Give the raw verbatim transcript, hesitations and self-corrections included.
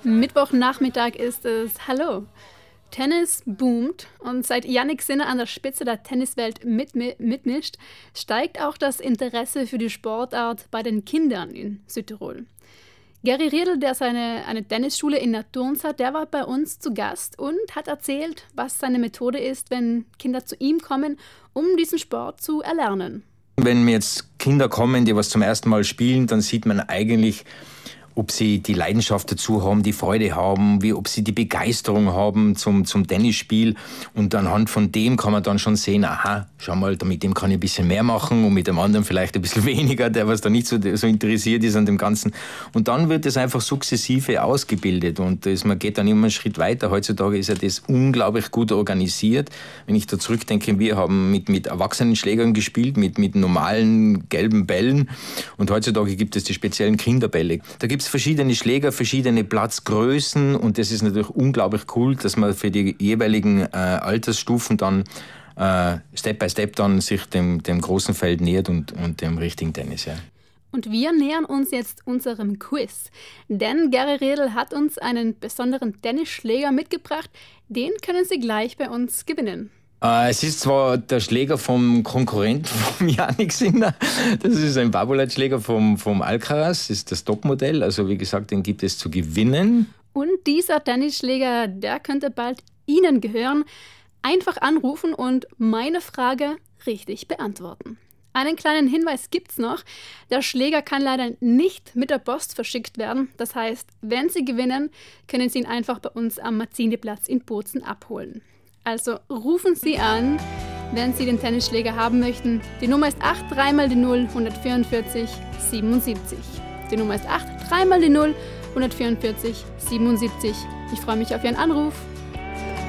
Mittwochnachmittag ist es. Hallo. Tennis boomt und seit Jannik Sinner an der Spitze der Tenniswelt mitmi- mitmischt, steigt auch das Interesse für die Sportart bei den Kindern in Südtirol. Gary Riedl, der seine eine Tennisschule in Naturns hat, der war bei uns zu Gast und hat erzählt, was seine Methode ist, wenn Kinder zu ihm kommen, um diesen Sport zu erlernen. Wenn mir jetzt Kinder kommen, die was zum ersten Mal spielen, dann sieht man eigentlich, ob sie die Leidenschaft dazu haben, die Freude haben, wie ob sie die Begeisterung haben zum, zum Tennisspiel. Und anhand von dem kann man dann schon sehen, aha, schau mal, mit dem kann ich ein bisschen mehr machen und mit dem anderen vielleicht ein bisschen weniger, der was da nicht so, so interessiert ist an dem Ganzen. Und dann wird es einfach sukzessive ausgebildet und das, man geht dann immer einen Schritt weiter. Heutzutage ist ja das unglaublich gut organisiert. Wenn ich da zurückdenke, wir haben mit, mit erwachsenen Schlägern gespielt, mit, mit normalen gelben Bällen und heutzutage gibt es die speziellen Kinderbälle. Da gibt es verschiedene Schläger, verschiedene Platzgrößen und das ist natürlich unglaublich cool, dass man für die jeweiligen äh, Altersstufen dann äh, Step by Step dann sich dem, dem großen Feld nähert und, und dem richtigen Tennis. Ja. Und wir nähern uns jetzt unserem Quiz. Denn Gary Riedl hat uns einen besonderen Tennisschläger mitgebracht. Den können Sie gleich bei uns gewinnen. Es ist zwar der Schläger vom Konkurrenten vom Jannik Sinner, das ist ein Babolat-Schläger vom, vom Alcaraz, das ist das Topmodell, also wie gesagt, den gibt es zu gewinnen. Und dieser Tennisschläger, der könnte bald Ihnen gehören. Einfach anrufen und meine Frage richtig beantworten. Einen kleinen Hinweis gibt's noch. Der Schläger kann leider nicht mit der Post verschickt werden. Das heißt, wenn Sie gewinnen, können Sie ihn einfach bei uns am Marziniplatz in Bozen abholen. Also rufen Sie an, wenn Sie den Tennisschläger haben möchten. Die Nummer ist acht drei mal die null hundertvierundvierzig siebenundsiebzig. Die Nummer ist acht drei mal die null hundertvierundvierzig siebenundsiebzig. Ich freue mich auf Ihren Anruf.